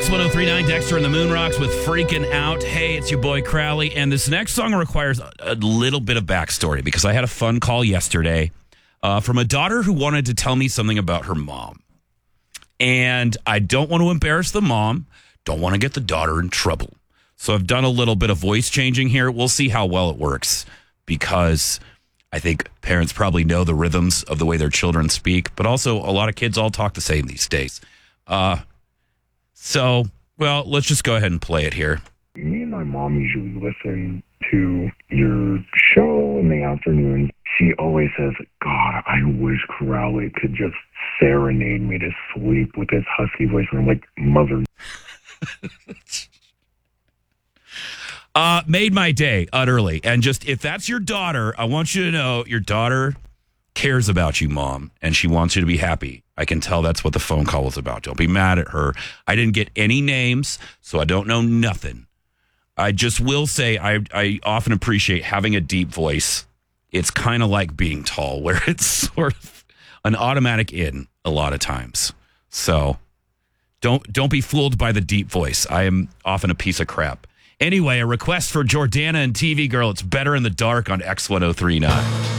X1039, Dexter and the Moon Rocks with Freaking Out. Hey, it's your boy Crowley. And this next song requires a little bit of backstory because I had a fun call yesterday from a daughter who wanted to tell me something about her mom. And I don't want to embarrass the mom, don't want to get the daughter in trouble. So I've done a little bit of voice changing here. We'll see how well it works because I think parents probably know the rhythms of the way their children speak, but also a lot of kids all talk the same these days. Let's just go ahead and play it here. Me and my mom usually listen to your show in the afternoon. She always says, God, I wish Crowley could just serenade me to sleep with his husky voice. And I'm like, mother. Made my day, utterly. And just, if that's your daughter, I want you to know your daughter cares about you, Mom, and she wants you to be happy. I can tell that's what the phone call was about. Don't be mad at her. I didn't get any names, so I don't know nothing. I just will say I often appreciate having a deep voice. It's kind of like being tall, where it's sort of an automatic in a lot of times. So don't be fooled by the deep voice. I am often a piece of crap. Anyway, a request for Jordana and TV Girl. It's Better in the Dark on X1039.